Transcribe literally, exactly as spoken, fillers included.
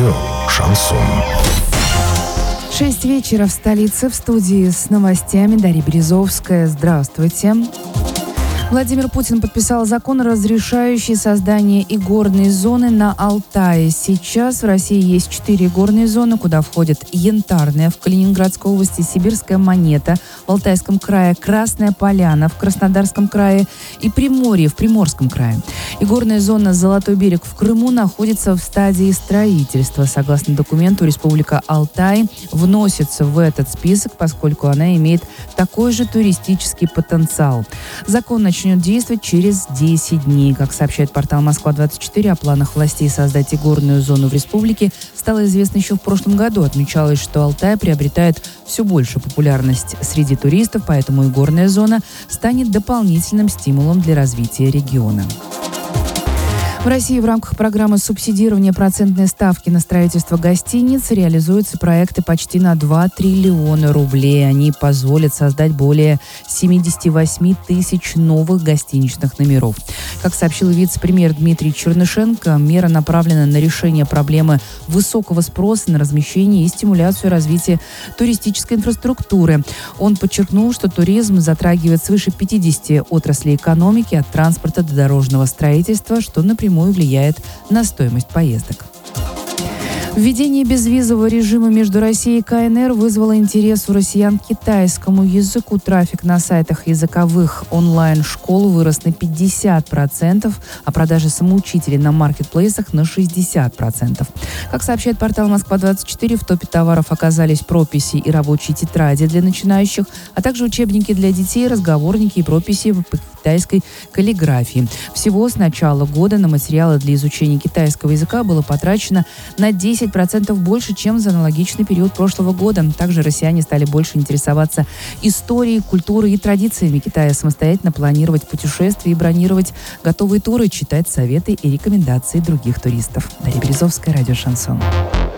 Радио «Шансон». Шесть вечера в столице. В студии с новостями Дарья Березовская. Здравствуйте. Владимир Путин подписал закон, разрешающий создание игорной зоны на Алтае. Сейчас в России есть четыре игорные зоны, куда входят Янтарная в Калининградской области, Сибирская Монета в Алтайском крае, Красная Поляна в Краснодарском крае и Приморье в Приморском крае. Игорная зона «Золотой берег» в Крыму находится в стадии строительства. Согласно документу, Республика Алтай вносится в этот список, поскольку она имеет такой же туристический потенциал. Закон начнет действовать через десять дней. Как сообщает портал Москва двадцать четыре, о планах властей создать игорную зону в республике стало известно еще в прошлом году. Отмечалось, что Алтай приобретает все большую популярность среди туристов, поэтому игорная зона станет дополнительным стимулом для развития региона. В России в рамках программы субсидирования процентной ставки на строительство гостиниц реализуются проекты почти на два триллиона рублей. Они позволят создать более семьдесят восемь тысяч новых гостиничных номеров. Как сообщил вице-премьер Дмитрий Чернышенко, мера направлена на решение проблемы высокого спроса на размещение и стимуляцию развития туристической инфраструктуры. Он подчеркнул, что туризм затрагивает свыше пятидесяти отраслей экономики, от транспорта до дорожного строительства, что напрямую влияет на стоимость поездок. Введение безвизового режима между Россией и КНР вызвало интерес у россиян к китайскому языку. Трафик на сайтах языковых онлайн-школ вырос на пятьдесят процентов, а продажи самоучителей на маркетплейсах на шестьдесят процентов. Как сообщает портал Москва двадцать четыре, в топе товаров оказались прописи и рабочие тетради для начинающих, а также учебники для детей, разговорники и прописи по китайской каллиграфии. Всего с начала года на материалы для изучения китайского языка было потрачено на десять процентов больше, чем за аналогичный период прошлого года. Также россияне стали больше интересоваться историей, культурой и традициями Китая, самостоятельно планировать путешествия и бронировать готовые туры, читать советы и рекомендации других туристов. Дарья Березовская, радио «Шансон».